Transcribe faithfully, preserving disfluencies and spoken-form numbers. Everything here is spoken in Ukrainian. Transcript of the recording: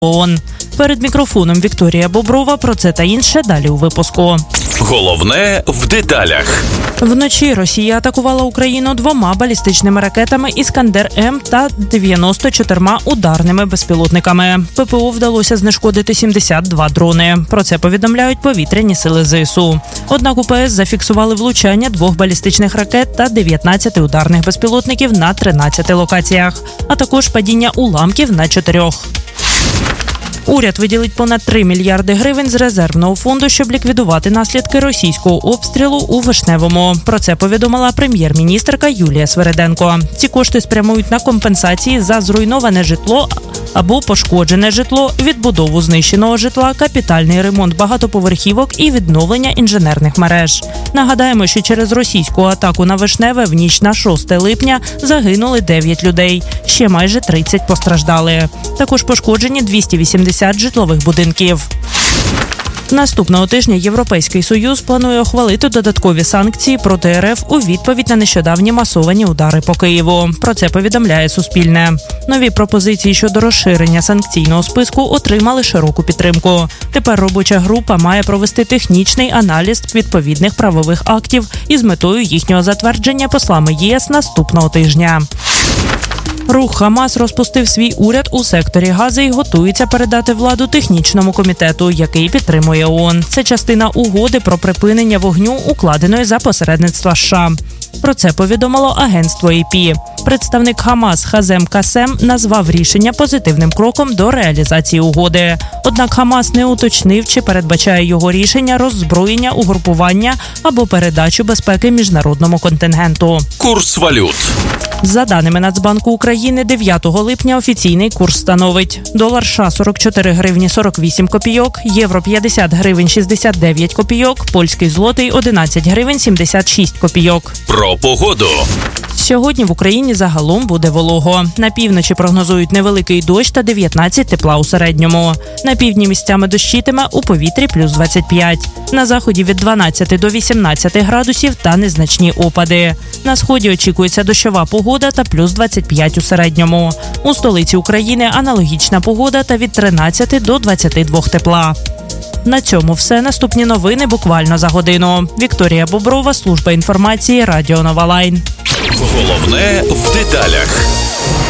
ООН. Перед мікрофоном Вікторія Боброва. Про це та інше далі у випуску. Головне в деталях. Вночі Росія атакувала Україну двома балістичними ракетами «Іскандер-М» та дев'яносто чотирма ударними безпілотниками. ППО вдалося знешкодити сімдесят два дрони. Про це повідомляють повітряні сили ЗСУ. Однак УПС зафіксували влучання двох балістичних ракет та дев'ятнадцяти ударних безпілотників на тринадцяти локаціях, а також падіння уламків на чотирьох. Уряд виділить понад три мільярди гривень з резервного фонду, щоб ліквідувати наслідки російського обстрілу у Вишневому. Про це повідомила прем'єр-міністерка Юлія Свериденко. Ці кошти спрямують на компенсації за зруйноване житло або пошкоджене житло, відбудову знищеного житла, капітальний ремонт багатоповерхівок і відновлення інженерних мереж. Нагадаємо, що через російську атаку на Вишневе в ніч на шосте липня загинули дев'ять людей. Ще майже тридцять постраждали. Також пошкоджені двісті вісімдесят житлових будинків. Наступного тижня Європейський Союз планує ухвалити додаткові санкції проти РФ у відповідь на нещодавні масовані удари по Києву. Про це повідомляє Суспільне. Нові пропозиції щодо розширення санкційного списку отримали широку підтримку. Тепер робоча група має провести технічний аналіз відповідних правових актів із метою їхнього затвердження послами ЄС наступного тижня. Рух «Хамас» розпустив свій уряд у секторі Гази і готується передати владу технічному комітету, який підтримує ООН. Це частина угоди про припинення вогню, укладеної за посередництва США. Про це повідомило агентство ей пі. Представник «Хамас» Хазем Касем назвав рішення позитивним кроком до реалізації угоди. Однак «Хамас» не уточнив, чи передбачає його рішення роззброєння угрупування або передачу безпеки міжнародному контингенту. Курс валют. За даними Нацбанку України, дев'ятого липня офіційний курс становить: долар США сорок чотири гривні сорок вісім копійок, євро п'ятдесят гривень шістдесят дев'ять копійок, польський злотий одинадцять гривень сімдесят шість копійок. Про погоду. Сьогодні в Україні загалом буде волого. На півночі прогнозують невеликий дощ та дев'ятнадцять тепла у середньому. На півдні місцями дощитиме, у повітрі плюс двадцять п'ять. На заході від дванадцяти до вісімнадцяти градусів та незначні опади. На сході очікується дощова погода та плюс двадцять п'ять у середньому. У столиці України аналогічна погода та від тринадцяти до двадцяти двох тепла. На цьому все. Наступні новини буквально за годину. Вікторія Боброва, служба інформації, Радіо Нова Лайн. Головне в деталях.